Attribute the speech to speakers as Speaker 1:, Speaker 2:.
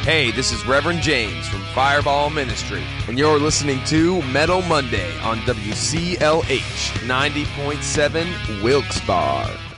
Speaker 1: Hey, this is Reverend James from Fireball Ministry, and you're listening to Metal Monday on WCLH 90.7 Wilkes-Barre.